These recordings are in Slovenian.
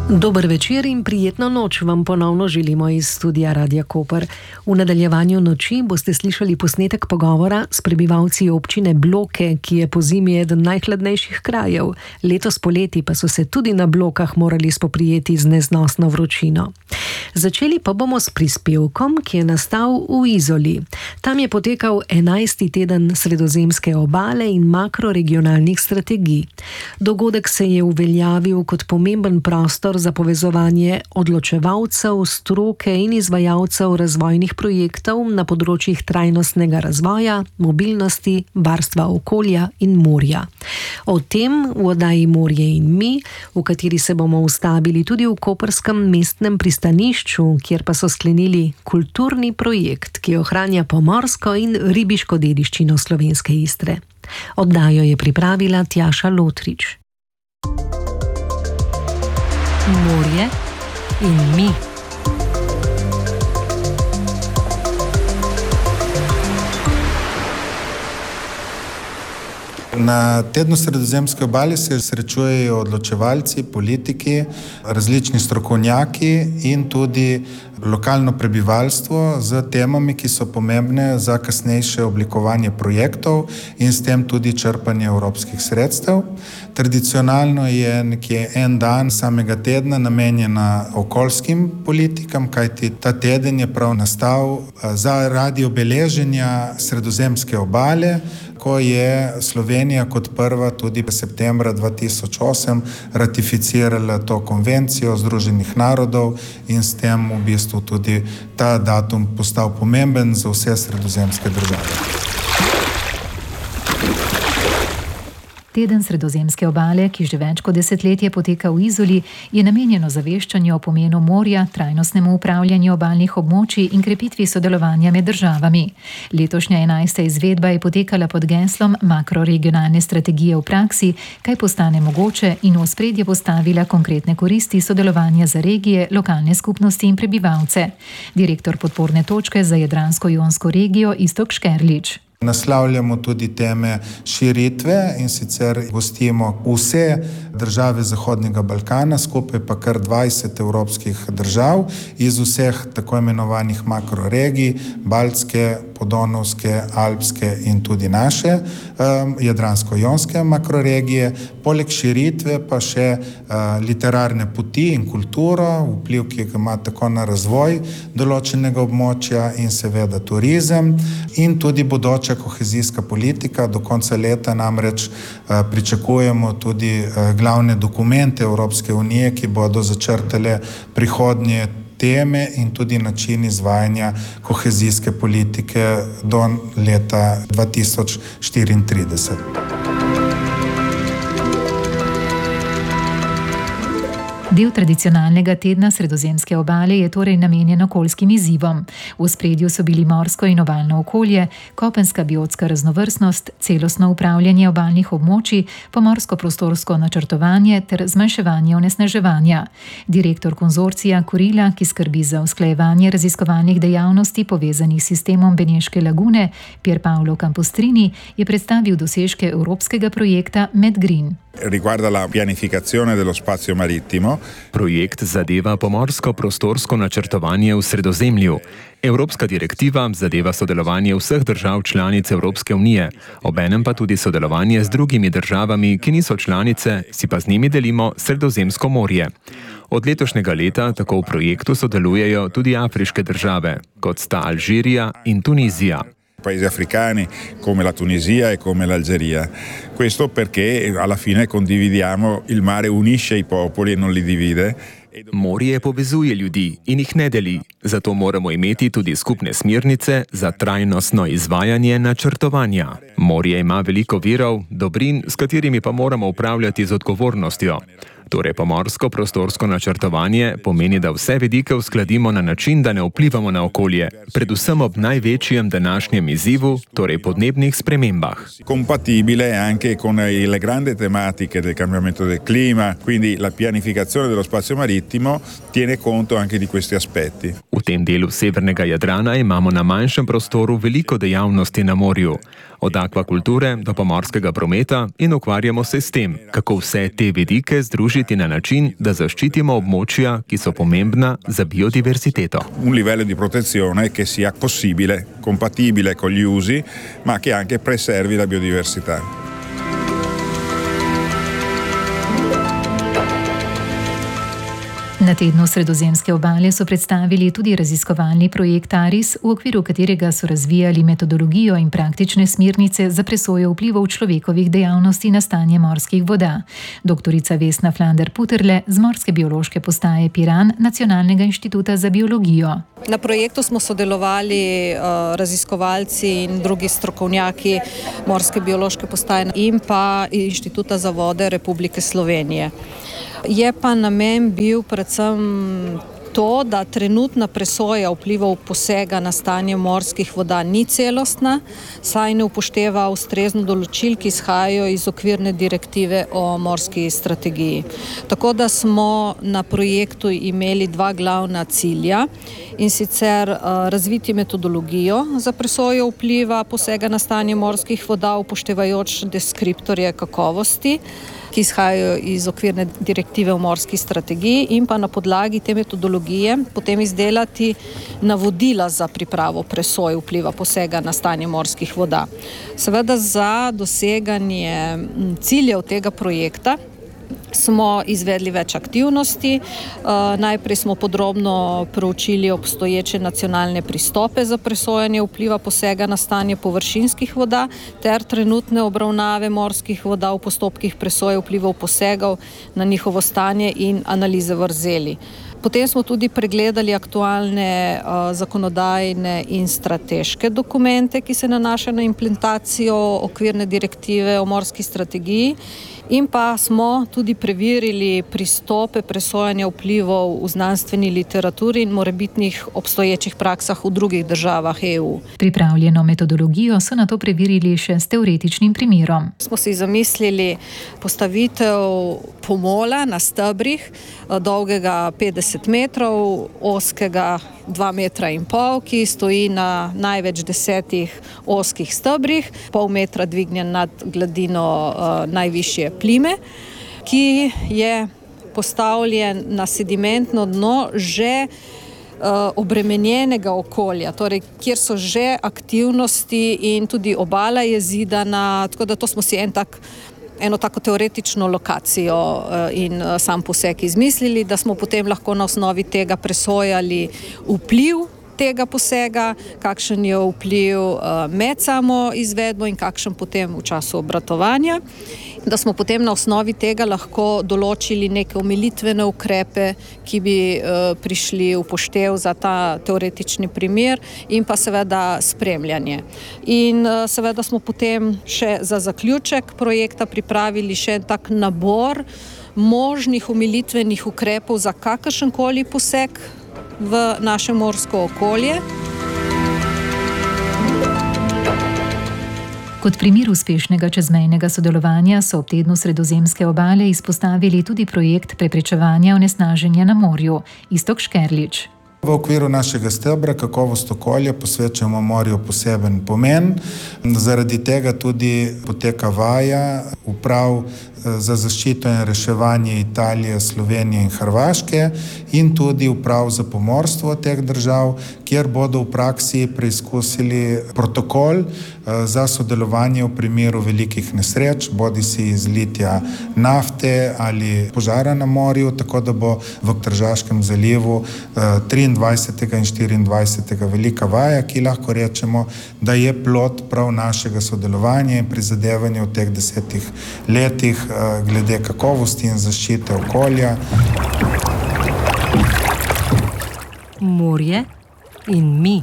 Dober večer in prijetno noč vam ponovno želimo iz studia Radia Koper. V nadaljevanju noči boste slišali posnetek pogovora s prebivalci občine Bloke, ki je pozimi eden najhladnejših krajev. Letos poleti pa so se tudi na Blokah morali spoprijeti z neznosno vročino. Začeli pa bomo s prispevkom, ki je nastal v Izoli. Tam je potekal 11. teden Sredozemske obale in makroregionalnih strategij. Dogodek se je uveljavil kot pomemben prostor za povezovanje odločevalcev, stroke in izvajalcev razvojnih projektov na področjih trajnostnega razvoja, mobilnosti, varstva okolja in morja. O tem v oddaji Morje in mi, v kateri se bomo ustavili tudi v koperskem mestnem pristanišču, kjer pa so sklenili kulturni projekt, ki ohranja pomorsko in ribiško dediščino slovenske Istre. Oddajo je pripravila Tjaša Lotrič. Morje in mi. Na tednu Sredozemske obale se srečujejo odločevalci, politiki, različni strokovnjaki in tudi lokalno prebivalstvo z temami, ki so pomembne za kasnejše oblikovanje projektov in s tem tudi črpanje evropskih sredstev. Tradicionalno je nekje en dan samega tedna namenjena okoljskim politikam, kajti ta teden je prav nastal zaradi obeleženja Sredozemske obale, ko je Slovenija kot prva tudi septembra 2008 ratificirala to konvencijo Združenih narodov in s tem v bistvu tudi ta datum postal pomemben za vse sredozemske države. Teden Sredozemske obale, ki že več kot desetletje poteka v Izoli, je namenjeno zaveščanju o pomenu morja, trajnostnemu upravljanju obalnih območij in krepitvi sodelovanja med državami. Letošnja 11. izvedba je potekala pod geslom makroregionalne strategije v praksi, kaj postane mogoče, in v ospredje postavila konkretne koristi sodelovanja za regije, lokalne skupnosti in prebivalce. Direktor podporne točke za Jadransko-jonsko regijo Iztok Škerlič. Naslavljamo tudi teme širitve in sicer gostimo vse države Zahodnega Balkana, skupaj pa kar 20 evropskih držav iz vseh tako imenovanih makroregij, baltske, podonovske, alpske in tudi naše jadransko-jonske makroregije. Poleg širitve pa še literarne poti in kulturo, vpliv, ki ga ima tako na razvoj določenega območja in seveda turizem in tudi bodoča kohezijska politika. Do konca leta namreč pričakujemo tudi glavne dokumente Evropske unije, ki bodo začrtale prihodnje teme in tudi način izvajanja kohezijske politike do leta 2034. Del tradicionalnega tedna Sredozemske obale je torej namenjen okoljskim izzivom. V ospredju so bili morsko in obalno okolje, kopenska biotska raznovrstnost, celostno upravljanje obalnih območij, pomorsko-prostorsko načrtovanje ter zmanjševanje onesnaževanja. Direktor konzorcija Kurila, ki skrbi za usklajevanje raziskovalnih dejavnosti povezanih s sistemom Beneške lagune, Pier Paolo Campostrini, je predstavil dosežke evropskega projekta MedGreen. Riguarda la pianificazione dello spazio marittimo. Projekt zadeva pomorsko-prostorsko načrtovanje v Sredozemlju. Evropska direktiva zadeva sodelovanje vseh držav članic Evropske unije, obenem pa tudi sodelovanje z drugimi državami, ki niso članice, si pa z njimi delimo Sredozemsko morje. Od letošnjega leta tako v projektu sodelujejo tudi afriške države, kot sta Alžirija in Tunizija. Paesi africani come la Tunisia e come l'Algeria. Questo perché alla fine condividiamo, il mare unisce i popoli e non li divide. Morje povezuje ljudi in jih ne deli, zato moramo imeti tudi skupne smernice za trajnostno izvajanje načrtovanja. Morje ima veliko virov, dobrin, s katerimi pa moramo upravljati z odgovornostjo. Torej pomorsko-prostorsko načrtovanje pomeni, da vse vidike uskladimo na način, da ne vplivamo na okolje, predvsem ob največjem današnjem izzivu, torej podnebnih spremembah. Compatibile anche con le grandi tematiche del cambiamento del clima, quindi la pianificazione dello spazio marittimo tiene conto anche di questi aspetti. V tem delu severnega Jadrana imamo na manjšem prostoru veliko dejavnosti na morju, od akvakulture do pomorskega prometa, in ukvarjamo se s tem, kako vse te vidike združiti na način, da zaščitimo območja, ki so pomembna za biodiversiteto. Un livello di protezione che sia possibile, compatibile con gli usi, ma che anche preservi la biodiversità. Na tednu Sredozemske obale so predstavili tudi raziskovalni projekt ARIS, v okviru katerega so razvijali metodologijo in praktične smernice za presojo vplivov človekovih dejavnosti na stanje morskih voda. Doktorica Vesna Flander-Puterle z Morske biološke postaje Piran Nacionalnega inštituta za biologijo. Na projektu smo sodelovali raziskovalci in drugi strokovnjaki Morske biološke postaje in pa Inštituta za vode Republike Slovenije. Je pa namen bil predvsem to, da trenutna presoja vplivov posega na stanje morskih voda ni celostna, saj ne upošteva ustrezno določil, ki izhajajo iz okvirne direktive o morski strategiji. Tako da smo na projektu imeli dva glavna cilja, in sicer razviti metodologijo za presojo vpliva posega na stanje morskih voda, upoštevajoč deskriptorje kakovosti, ki izhajajo iz okvirne direktive o morski strategiji, in pa na podlagi te metodologije potem izdelati navodila za pripravo presoje vpliva posega na stanje morskih voda. Seveda za doseganje ciljev tega projekta smo izvedli več aktivnosti. Najprej smo podrobno proučili obstoječe nacionalne pristope za presojanje vpliva posega na stanje površinskih voda ter trenutne obravnave morskih voda v postopkih presoje vplivov posegov na njihovo stanje in analize vrzeli. Potem smo tudi pregledali aktualne zakonodajne in strateške dokumente, ki se nanašajo na implementacijo okvirne direktive o morski strategiji, in pa smo tudi preverili pristope presojanja vplivov v znanstveni literaturi in morebitnih obstoječih praksah v drugih državah EU. Pripravljeno metodologijo so nato preverili še s teoretičnim primerom. Smo si zamislili postavitev pomola na stebrih, dolgega 50 metrov, ozkega 2,5 metra, ki stoji na največ 10 ozkih stebrih, pol metra dvignjen nad gladino najvišje plime, ki je postavljen na sedimentno dno že obremenjenega okolja, torej kjer so že aktivnosti in tudi obala je zidana, tako da to smo si eno tako teoretično lokacijo in sam poseg izmislili, da smo potem lahko na osnovi tega presojali vpliv tega posega, kakšen je vpliv med samo izvedbo in kakšen potem v času obratovanja, da smo potem na osnovi tega lahko določili neke omilitvene ukrepe, ki bi prišli v upoštev za ta teoretični primer, in pa seveda spremljanje. In seveda smo potem še za zaključek projekta pripravili še tak nabor možnih omilitvenih ukrepov za kakršenkoli poseg v naše morsko okolje. Kot primer uspešnega čezmejnega sodelovanja so ob tednu Sredozemske obale izpostavili tudi projekt preprečevanja onesnaženja na morju. Iztok Škerlič. V okviru našega stebra kakovost okolja posvečamo morju poseben pomen. Zaradi tega tudi poteka vaja uprav za zaščito in reševanje Italije, Slovenije in Hrvaške in tudi uprav za pomorstvo teh držav, kjer bodo v praksi preizkusili protokol za sodelovanje v primeru velikih nesreč, bodisi izlitja nafte ali požara na morju, tako da bo v Tržaškem zalivu 23. in 24. velika vaja, ki lahko rečemo, da je plod prav našega sodelovanja in prizadevanja v teh 10 letih glede kakovosti in zaščite okolja. Morje in mi.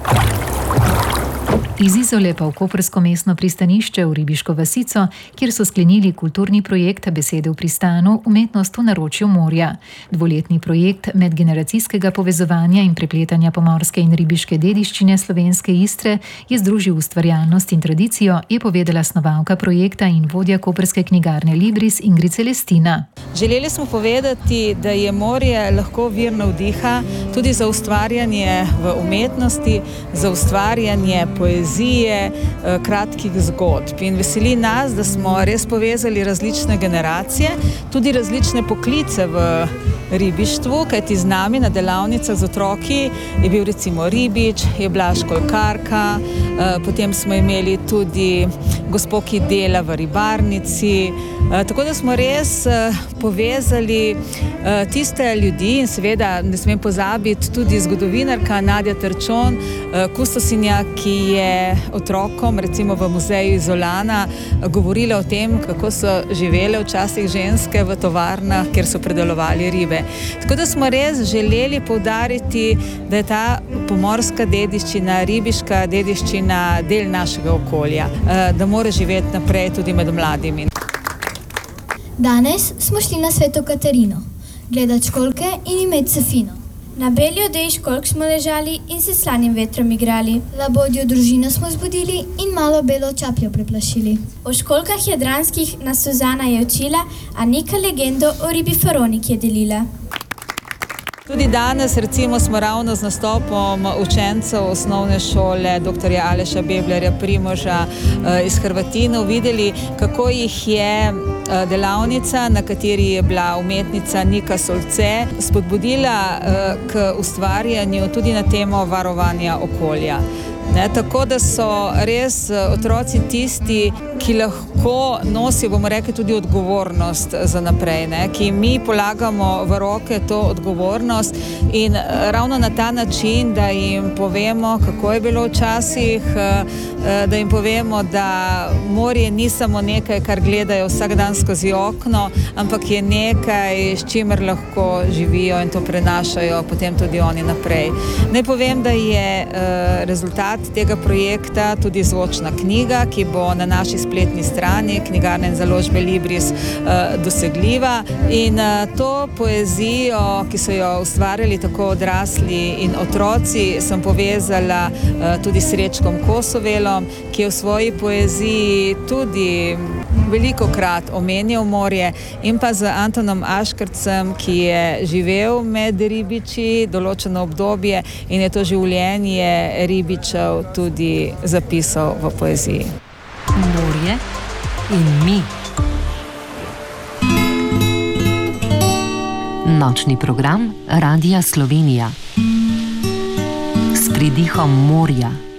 Iz Izole pa v koprsko mestno pristanišče v Ribiško vasico, kjer so sklenili kulturni projekt Besede v pristanu, umetnost v naročju morja. Dvoletni projekt medgeneracijskega povezovanja in prepletanja pomorske in ribiške dediščine slovenske Istre je združil ustvarjalnost in tradicijo, je povedala snovalka projekta in vodja koprske knjigarne Libris Ingrid Celestina. Želeli smo povedati, da je morje lahko vir navdiha, tudi za ustvarjanje v umetnosti, za ustvarjanje poezije, kratkih zgodb. In veseli nas, da smo res povezali različne generacije, tudi različne poklice v ribištvu, kajti z nami na delavnicah z otroki je bil recimo ribič, je bila školjkarka, potem smo imeli tudi gospo, ki dela v ribarnici, tako da smo res povezali tiste ljudi in seveda ne smem pozabiti tudi zgodovinarka Nadja Terčon, kustosinja, ki je otrokom recimo v muzeju Izolana govorila o tem, kako so živele včasih ženske v tovarnah, kjer so predelovali ribe. Tako da smo res želeli poudariti, da je ta pomorska dediščina, ribiška dediščina del našega okolja, da mora živeti naprej tudi med mladimi. Danes smo šli na Sveto Katarino, gledat školjke in imeti se fino. Na beli odeji školjk smo ležali in se slanim vetrom igrali. Labodjo družino smo zbudili in malo belo čapljo preplašili. O školjkah jadranskih nas Suzana je učila, a Nika legendo o ribi Faronik je delila. Tudi danes recimo smo ravno z nastopom učencev osnovne šole dr. Aleša Beblerja Primoža iz Hrvatinov videli, kako jih je delavnica, na kateri je bila umetnica Nika Solce, spodbudila k ustvarjanju tudi na temo varovanja okolja. Tako da so res otroci tisti, ki lahko nosijo, bomo rekli, tudi odgovornost za naprej, ki mi polagamo v roke to odgovornost in ravno na ta način, da jim povemo, kako je bilo včasih, da jim povemo, da morje ni samo nekaj, kar gledajo vsak dan skozi okno, ampak je nekaj, s čimer lahko živijo in to prenašajo potem tudi oni naprej. Naj povem, da je rezultat tega projekta tudi zvočna knjiga, ki bo na naši spletni strani knjigarne in založbe Libris dosegljiva. In to poezijo, ki so jo ustvarjali tako odrasli in otroci, sem povezala tudi s Srečkom Kosovelom, ki je v svoji poeziji tudi velikokrat omenjal morje, in pa z Antonom Aškrcem, ki je živel med ribiči določeno obdobje in je to življenje ribičev tudi zapisal v poeziji. Morje in mi. Nočni program Radia Slovenija s pridihom morja.